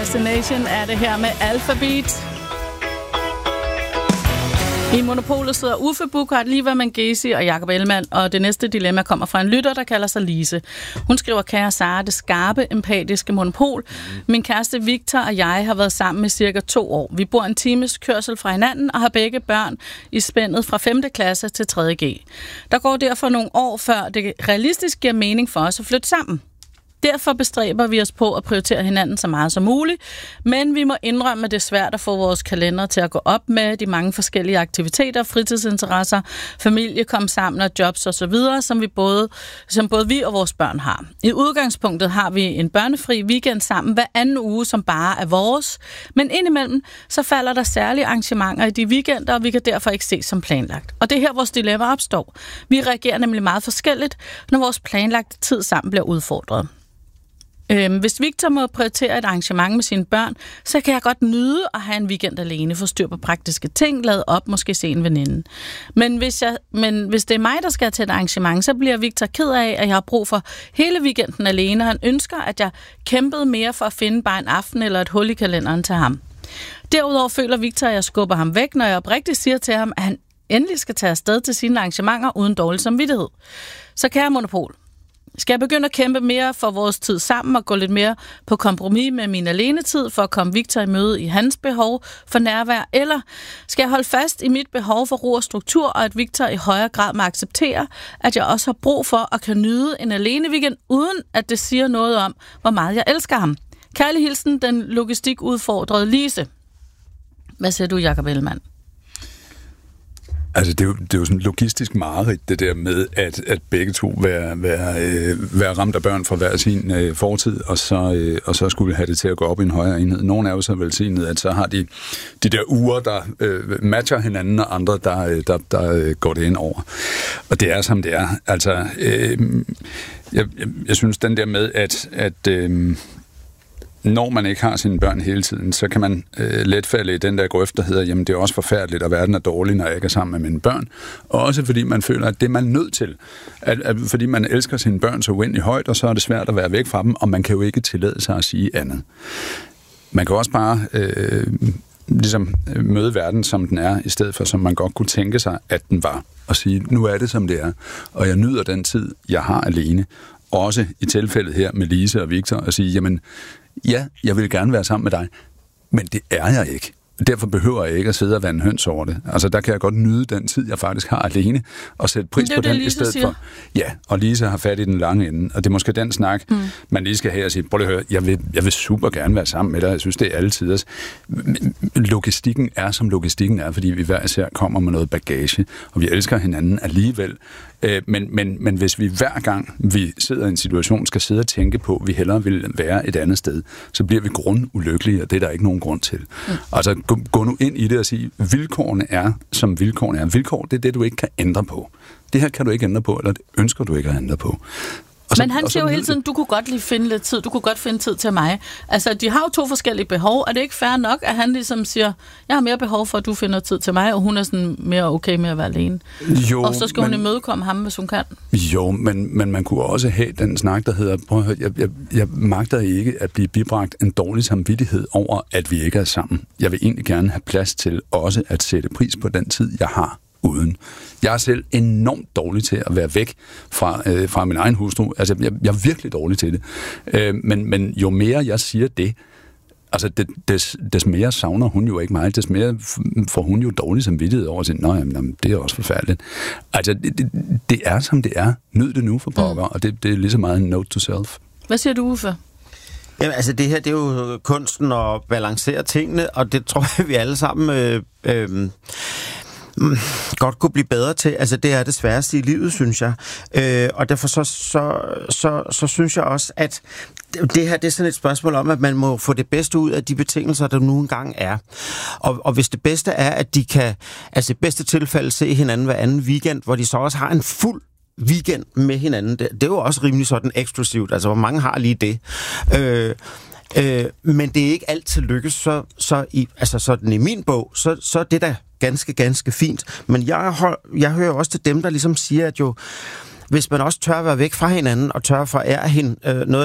Fascination er det her med Alphabet. I Monopolet sidder Uffe Buchard, Liva Mangesi og Jakob Ellemann, og det næste dilemma kommer fra en lytter, der kalder sig Lise. Hun skriver: kære Sara, det skarpe, empatiske monopol. Min kæreste Victor og jeg har været sammen i cirka 2 år. Vi bor en times kørsel fra hinanden og har begge børn i spændet fra 5. klasse til 3.G. Der går derfor nogle år, før det realistisk giver mening for os at flytte sammen. Derfor bestræber vi os på at prioritere hinanden så meget som muligt, men vi må indrømme, at det er svært at få vores kalender til at gå op med de mange forskellige aktiviteter, fritidsinteresser, familie, komme sammen og jobs osv., som både vi og vores børn har. I udgangspunktet har vi en børnefri weekend sammen hver anden uge, som bare er vores, men indimellem så falder der særlige arrangementer i de weekender, og vi kan derfor ikke ses som planlagt. Og det er her, vores dilemma opstår. Vi reagerer nemlig meget forskelligt, når vores planlagte tid sammen bliver udfordret. Hvis Victor må prioritere et arrangement med sine børn, så kan jeg godt nyde at have en weekend alene, få styr på praktiske ting, lade op, måske se en veninde. Men hvis det er mig, der skal til et arrangement, så bliver Victor ked af, at jeg har brug for hele weekenden alene. Han ønsker, at jeg kæmpede mere for at finde bare en aften eller et hul i kalenderen til ham. Derudover føler Victor, at jeg skubber ham væk, når jeg oprigtigt siger til ham, at han endelig skal tage afsted til sine arrangementer uden dårlig samvittighed. Så kære Monopol, skal jeg begynde at kæmpe mere for vores tid sammen og gå lidt mere på kompromis med min alenetid for at komme Victor i møde i hans behov for nærvær? Eller skal jeg holde fast i mit behov for ro og struktur, og at Victor i højere grad må acceptere, at jeg også har brug for at kan nyde en alene weekend, uden at det siger noget om, hvor meget jeg elsker ham? Kærlig hilsen, den logistikudfordrede Lise. Hvad siger du, Jakob Ellemann? Altså, det er jo sådan logistisk mareridt, det der med, at begge to være ramt af børn fra hver sin fortid, og så skulle have det til at gå op i en højere enhed. Nogle er jo så velsignet, at så har de der uger, der matcher hinanden, og andre, der går det ind over. Og det er, som det er. Altså, jeg synes, den der med, at når man ikke har sine børn hele tiden, så kan man let falde i den der grøft, der hedder, jamen det er også forfærdeligt, og verden er dårlig, når jeg ikke er sammen med mine børn. Også fordi man føler, at det er man nødt til. Fordi man elsker sine børn så uendelig højt, og så er det svært at være væk fra dem, og man kan jo ikke tillade sig at sige andet. Man kan også bare ligesom møde verden, som den er, i stedet for, som man godt kunne tænke sig, at den var. Og sige, nu er det, som det er, og jeg nyder den tid, jeg har alene. Også i tilfældet her med Lise og Victor, at sige, jamen, ja, jeg vil gerne være sammen med dig, men det er jeg ikke. Derfor behøver jeg ikke at sidde og være en høns over det. Altså, der kan jeg godt nyde den tid, jeg faktisk har alene, og sætte pris på den i stedet for. Ja, og Lise har fat i den lange ende, og det er måske den snak, man lige skal have og sige, prøv at høre, jeg vil super gerne være sammen med dig, jeg synes, det er altid. Logistikken er, som logistikken er, fordi vi hver især kommer med noget bagage, og vi elsker hinanden alligevel. Men hvis vi hver gang, vi sidder i en situation, skal sidde og tænke på, at vi hellere vil være et andet sted, så bliver vi grundulykkelige, og det er der ikke nogen grund til. Altså, gå nu ind i det og sige, vilkårene er, som vilkårene er. Vilkår, det er det, du ikke kan ændre på. Det her kan du ikke ændre på, eller det ønsker du ikke at ændre på. Men han siger jo hele tiden, du kunne godt lige finde lidt tid, du kunne godt finde tid til mig. Altså, de har jo 2 forskellige behov. Er det ikke fair nok, at han ligesom siger, jeg har mere behov for, at du finder tid til mig, og hun er sådan mere okay med at være alene? Jo, og så skal hun imødekomme ham, hvis hun kan. Jo, men man kunne også have den snak, der hedder, prøv at høre, jeg magter ikke at blive bibragt en dårlig samvittighed over, at vi ikke er sammen. Jeg vil egentlig gerne have plads til også at sætte pris på den tid, jeg har uden. Jeg er selv enormt dårlig til at være væk fra min egen hustru. Altså, jeg er virkelig dårlig til det. Men jo mere jeg siger det, altså des mere savner hun jo ikke mig, des mere får hun jo dårlig samvittighed over sin, jamen, det er også forfærdeligt. Altså, det er, som det er. Nyd det nu for pokker, og det er lige så meget en note to self. Hvad siger du, Uffe? Jamen, altså det her, det er jo kunsten at balancere tingene, og det tror jeg, vi alle sammen godt kunne blive bedre til. Altså, det er det sværeste i livet, synes jeg. Og derfor så synes jeg også, at det her, det er sådan et spørgsmål om, at man må få det bedste ud af de betingelser, der nu engang er. Og hvis det bedste er, at de kan, altså i bedste tilfælde, se hinanden hver anden weekend, hvor de så også har en fuld weekend med hinanden. Det er jo også rimelig sådan eksklusivt. Altså, hvor mange har lige det? Men det er ikke altid lykkes, sådan i min bog, så er det da ganske fint. Men jeg hører også til dem, der ligesom siger, at jo, hvis man også tør at være væk fra hinanden, og tør at forære hende noget